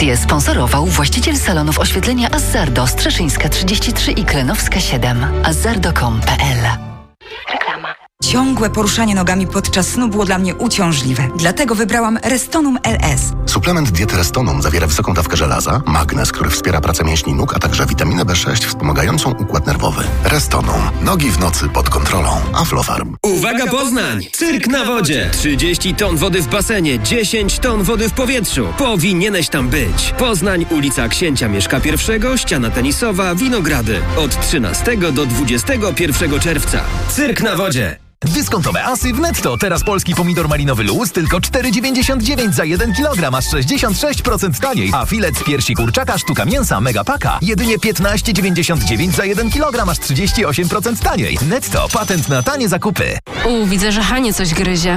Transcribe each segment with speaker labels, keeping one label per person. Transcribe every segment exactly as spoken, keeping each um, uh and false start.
Speaker 1: Audycję sponsorował właściciel salonów oświetlenia Azzardo, Strzeszyńska trzydzieści trzy i Klenowska siedem. azzardo kropka com kropka p l.
Speaker 2: Reklama. Ciągłe poruszanie nogami podczas snu było dla mnie uciążliwe. Dlatego wybrałam Restonum L S.
Speaker 3: Suplement diety Restonum zawiera wysoką dawkę żelaza, magnez, który wspiera pracę mięśni nóg, a także witaminę B sześć wspomagającą układ nerwowy. Restonum. Nogi w nocy pod kontrolą. Aflofarm.
Speaker 4: Uwaga Poznań! Cyrk na wodzie! trzydzieści ton wody w basenie, dziesięć ton wody w powietrzu. Powinieneś tam być. Poznań, ulica Księcia Mieszka I, ściana tenisowa, Winogrady. Od trzynastego do dwudziestego pierwszego czerwca. Cyrk na wodzie!
Speaker 5: Dyskontowe asy w Netto. Teraz polski pomidor malinowy Luz tylko cztery dziewięćdziesiąt dziewięć za jeden kilogram, aż sześćdziesiąt sześć procent taniej. A filet z piersi kurczaka sztuka mięsa Mega Paka jedynie piętnaście dziewięćdziesiąt dziewięć za jeden kilogram, aż trzydzieści osiem procent taniej. Netto. Patent na tanie zakupy.
Speaker 6: U, widzę, że Hanie coś gryzie.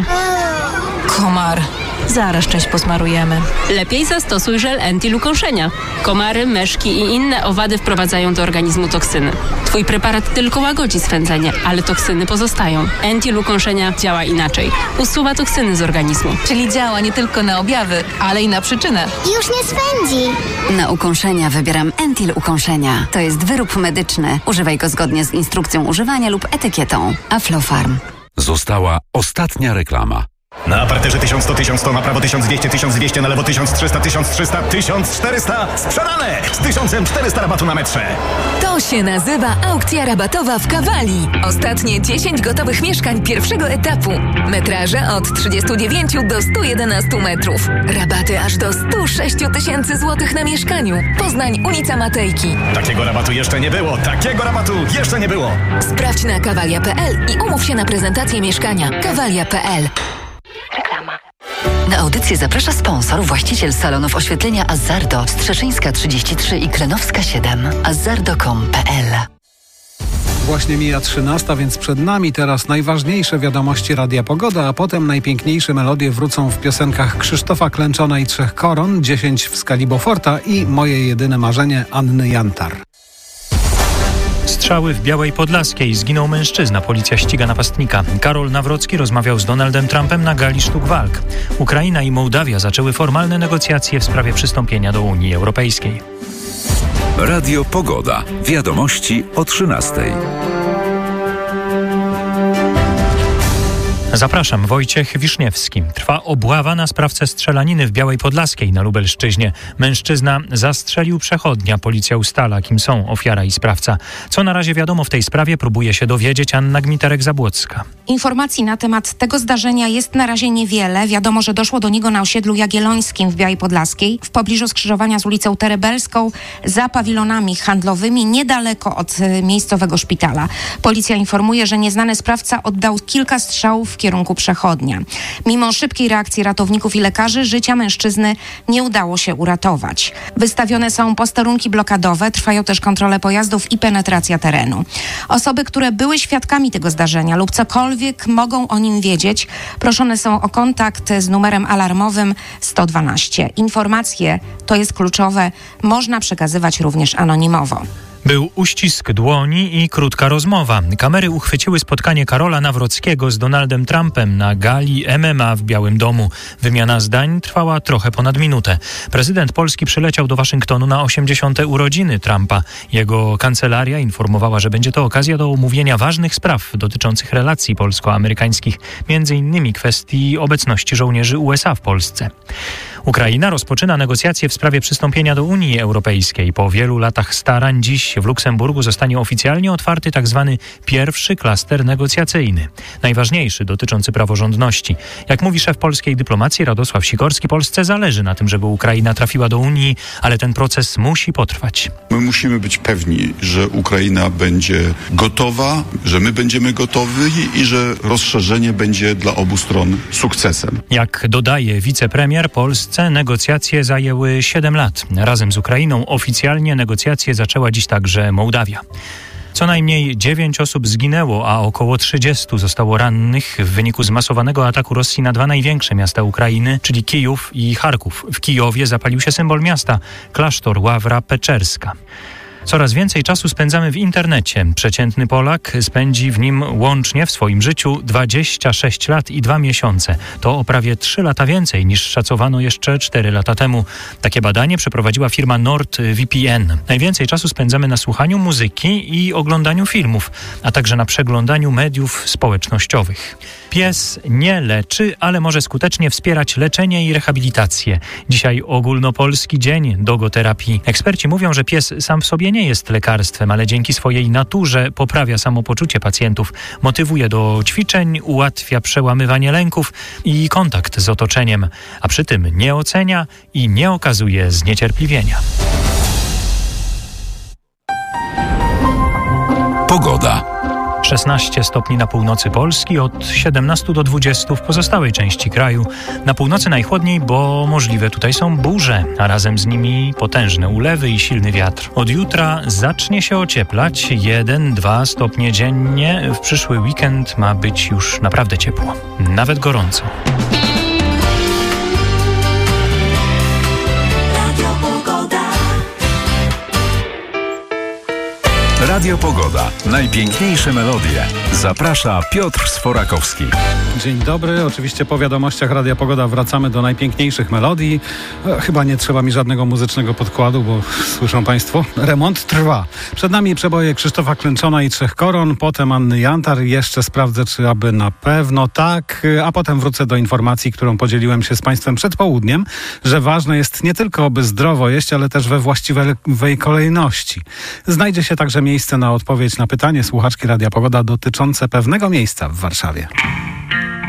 Speaker 6: Komar. Zaraz część posmarujemy. Lepiej zastosuj żel Entil ukąszenia. Komary, myszki i inne owady wprowadzają do organizmu toksyny. Twój preparat tylko łagodzi swędzenie, ale toksyny pozostają. Entil ukąszenia działa inaczej. Usuwa toksyny z organizmu.
Speaker 7: Czyli działa nie tylko na objawy, ale i na przyczynę.
Speaker 8: Już nie swędzi.
Speaker 9: Na ukąszenia wybieram Entil ukąszenia. To jest wyrób medyczny. Używaj go zgodnie z instrukcją używania lub etykietą. Aflofarm.
Speaker 10: Została ostatnia reklama.
Speaker 11: Na parterze tysiąc sto, tysiąc sto, na prawo tysiąc dwieście, tysiąc dwieście, na lewo tysiąc trzysta, tysiąc trzysta, tysiąc czterysta. Sprzedane! Z tysiąc czterysta rabatu na metrze.
Speaker 7: To się nazywa aukcja rabatowa w Kawali. Ostatnie dziesięć gotowych mieszkań pierwszego etapu. Metraże od trzydziestu dziewięciu do stu jedenastu metrów. Rabaty aż do stu sześciu tysięcy złotych na mieszkaniu. Poznań, ulica Matejki.
Speaker 11: Takiego rabatu jeszcze nie było. Takiego rabatu jeszcze nie było.
Speaker 7: Sprawdź na kawalia kropka p l i umów się na prezentację mieszkania. kawalia kropka p l.
Speaker 2: Reklama.
Speaker 1: Na audycję zaprasza sponsor, właściciel salonów oświetlenia Azzardo, Strzeszyńska trzydzieści trzy i Klenowska siedem. azzardo kropka com kropka p l.
Speaker 12: Właśnie mija trzynasta, więc przed nami teraz najważniejsze wiadomości Radia Pogoda, a potem najpiękniejsze melodie wrócą w piosenkach Krzysztofa Klęczona i Trzech Koron, dziesięć w skali Beauforta i Moje jedyne marzenie Anny Jantar.
Speaker 13: Strzały w Białej Podlaskiej. Zginął mężczyzna. Policja ściga napastnika. Karol Nawrocki rozmawiał z Donaldem Trumpem na gali sztuk walk. Ukraina i Mołdawia zaczęły formalne negocjacje w sprawie przystąpienia do Unii Europejskiej.
Speaker 10: Radio Pogoda. Wiadomości o trzynastej.
Speaker 13: Zapraszam, Wojciech Wiszniewski. Trwa obława na sprawcę strzelaniny w Białej Podlaskiej na Lubelszczyźnie. Mężczyzna zastrzelił przechodnia. Policja ustala, kim są ofiara i sprawca. Co na razie wiadomo w tej sprawie, próbuje się dowiedzieć Anna Gmiterek-Zabłocka.
Speaker 14: Informacji na temat tego zdarzenia jest na razie niewiele. Wiadomo, że doszło do niego na osiedlu Jagiellońskim w Białej Podlaskiej, w pobliżu skrzyżowania z ulicą Terebelską, za pawilonami handlowymi, niedaleko od miejscowego szpitala. Policja informuje, że nieznany sprawca oddał kilka strzałów w kierunku przechodnia. Mimo szybkiej reakcji ratowników i lekarzy, życia mężczyzny nie udało się uratować. Wystawione są posterunki blokadowe, trwają też kontrole pojazdów i penetracja terenu. Osoby, które były świadkami tego zdarzenia lub cokolwiek mogą o nim wiedzieć, proszone są o kontakt z numerem alarmowym sto dwanaście. Informacje, to jest kluczowe, można przekazywać również anonimowo.
Speaker 13: Był uścisk dłoni i krótka rozmowa. Kamery uchwyciły spotkanie Karola Nawrockiego z Donaldem Trumpem na gali M M A w Białym Domu. Wymiana zdań trwała trochę ponad minutę. Prezydent Polski przyleciał do Waszyngtonu na osiemdziesiąte urodziny Trumpa. Jego kancelaria informowała, że będzie to okazja do omówienia ważnych spraw dotyczących relacji polsko-amerykańskich, między innymi kwestii obecności żołnierzy U S A w Polsce. Ukraina rozpoczyna negocjacje w sprawie przystąpienia do Unii Europejskiej. Po wielu latach starań dziś w Luksemburgu zostanie oficjalnie otwarty tzw. pierwszy klaster negocjacyjny. Najważniejszy, dotyczący praworządności. Jak mówi szef polskiej dyplomacji Radosław Sikorski, Polsce zależy na tym, żeby Ukraina trafiła do Unii, ale ten proces musi potrwać.
Speaker 15: My musimy być pewni, że Ukraina będzie gotowa, że my będziemy gotowi i że rozszerzenie będzie dla obu stron sukcesem.
Speaker 13: Jak dodaje wicepremier, Polsce negocjacje zajęły siedem lat. Razem z Ukrainą oficjalnie negocjacje zaczęła dziś także Mołdawia. Co najmniej dziewięć osób zginęło, a około trzydziestu zostało rannych w wyniku zmasowanego ataku Rosji na dwa największe miasta Ukrainy, czyli Kijów i Charków. W Kijowie zapalił się symbol miasta, klasztor Ławra Peczerska. Coraz więcej czasu spędzamy w internecie. Przeciętny Polak spędzi w nim łącznie w swoim życiu dwadzieścia sześć lat i dwa miesiące. To o prawie trzy lata więcej niż szacowano jeszcze cztery lata temu. Takie badanie przeprowadziła firma NordVPN. Najwięcej czasu spędzamy na słuchaniu muzyki i oglądaniu filmów, a także na przeglądaniu mediów społecznościowych. Pies nie leczy, ale może skutecznie wspierać leczenie i rehabilitację. Dzisiaj ogólnopolski dzień dogoterapii. Eksperci mówią, że pies sam w sobie nie jest lekarstwem, ale dzięki swojej naturze poprawia samopoczucie pacjentów, motywuje do ćwiczeń, ułatwia przełamywanie lęków i kontakt z otoczeniem, a przy tym nie ocenia i nie okazuje zniecierpliwienia.
Speaker 10: Pogoda.
Speaker 13: szesnaście stopni na północy Polski, od siedemnaście do dwudziestu w pozostałej części kraju. Na północy najchłodniej, bo możliwe tutaj są burze, a razem z nimi potężne ulewy i silny wiatr. Od jutra zacznie się ocieplać, jeden do dwóch stopnie dziennie. W przyszły weekend ma być już naprawdę ciepło, nawet gorąco.
Speaker 10: Radio Pogoda. Najpiękniejsze melodie. Zaprasza Piotr Sforakowski.
Speaker 12: Dzień dobry. Oczywiście po wiadomościach Radia Pogoda wracamy do najpiękniejszych melodii. Chyba nie trzeba mi żadnego muzycznego podkładu, bo słyszą Państwo, remont trwa. Przed nami przeboje Krzysztofa Klęczona i Trzech Koron, potem Anny Jantar. Jeszcze sprawdzę, czy aby na pewno tak, a potem wrócę do informacji, którą podzieliłem się z Państwem przed południem, że ważne jest nie tylko, by zdrowo jeść, ale też we właściwej kolejności. Znajdzie się także miejsce na odpowiedź na pytanie słuchaczki Radia Pogoda dotyczące pewnego miejsca w Warszawie.